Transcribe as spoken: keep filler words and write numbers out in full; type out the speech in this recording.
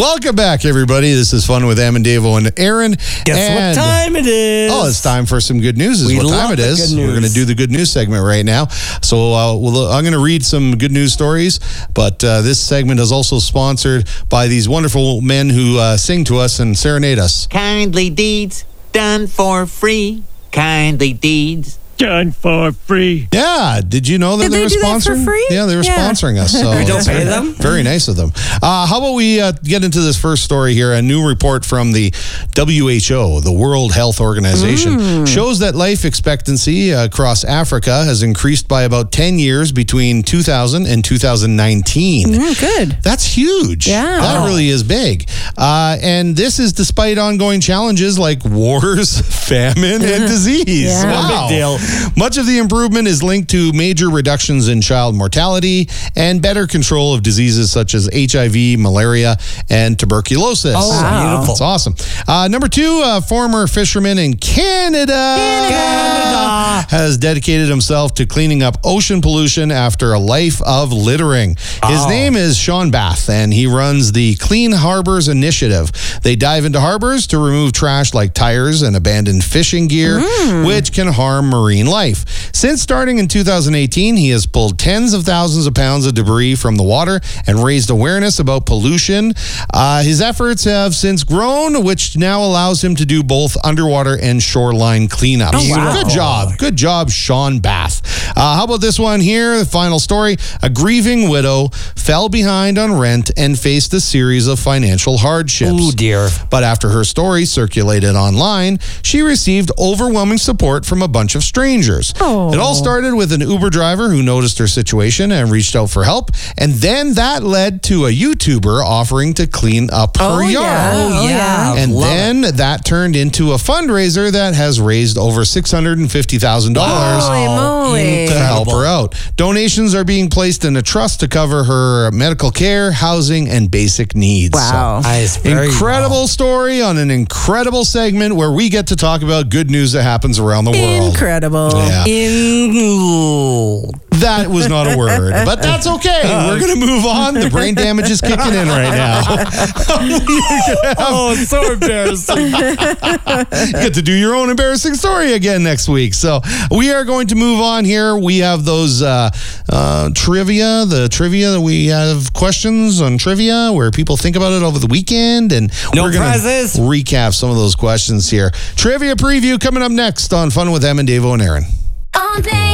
Welcome back, everybody. This is Fun with Em and Davo and Aaron. Guess and, what time it is? Oh, it's time for some good news. Is We what love time it the is. good news. We're going to do the good news segment right now. So uh, we'll, I'm going to read some good news stories, but uh, this segment is also sponsored by these wonderful men who uh, sing to us and serenade us. Kindly deeds done for free. Kindly deeds. Done for free. Yeah, did you know that Did they, they were do that sponsoring? for free? Yeah, they were Yeah. sponsoring us. So We don't it's pay very, them? Very nice of them. Uh, how about we uh, get into this first story here? A new report from the W H O, the World Health Organization, Mm. shows that life expectancy across Africa has increased by about ten years between two thousand and two thousand nineteen. Mm, good. That's huge. Yeah. That really is big. Uh, and this is despite ongoing challenges like wars, famine, and disease. Yeah. Wow. Big deal. Much of the improvement is linked to major reductions in child mortality and better control of diseases such as H I V, malaria, and tuberculosis. Oh, Wow. beautiful. That's awesome. Uh, number two, a former fisherman in Canada, Canada. has dedicated himself to cleaning up ocean pollution after a life of littering. His Oh. name is Sean Bath, and he runs the Clean Harbors Initiative. They dive into harbors to remove trash like tires and abandoned fishing gear, which can harm marine life. Since starting in two thousand eighteen, he has pulled tens of thousands of pounds of debris from the water and raised awareness about pollution. Uh, his efforts have since grown, which now allows him to do both underwater and shoreline cleanups. Oh, wow. Good job. Good job, Sean Bath. Uh, how about this one here? The final story. A grieving widow fell behind on rent and faced a series of financial hardships. Oh, dear. But after her story circulated online, she received overwhelming support from a bunch of strangers. Oh. It all started with an Uber driver who noticed her situation and reached out for help. And then that led to a YouTuber offering to clean up her Oh, yard. yeah. Oh, Oh, yeah. And Love then it. that turned into a fundraiser that has raised over six hundred fifty thousand dollars Holy moly. to help her out. Donations are being placed in a trust to cover her medical care, housing, and basic needs. Wow. So, Nice. Very incredible well. story on an incredible segment where we get to talk about good news that happens around the world. Incredible. Yeah. In- That was not a word, but that's okay. We're going to move on. The brain damage is kicking in right now. oh, it's so embarrassing. You get to do your own embarrassing story again next week. So we are going to move on here. We have those uh, uh, trivia, the trivia that we have questions on trivia where people think about it over the weekend. And No we're going prizes. to recap some of those questions here. Trivia preview coming up next on Fun with Em and Davo and Aaron. All day.